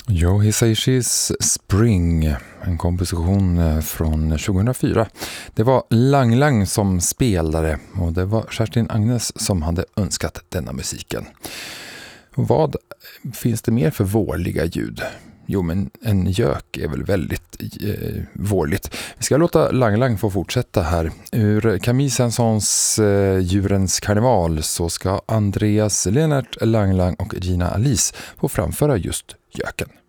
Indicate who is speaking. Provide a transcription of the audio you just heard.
Speaker 1: Joe Hisaishis Spring, en komposition från 2004. Det var Lang Lang som spelade och det var Kerstin Agnes som hade önskat denna musiken. Vad finns det mer för vårliga ljud? Jo, men en gök är väl väldigt vårligt. Vi ska låta Lang Lang få fortsätta här. Ur Camille Saint-Saëns Djurens karneval så ska Andreas Lennart Lang Lang och Gina Alice få framföra just göken.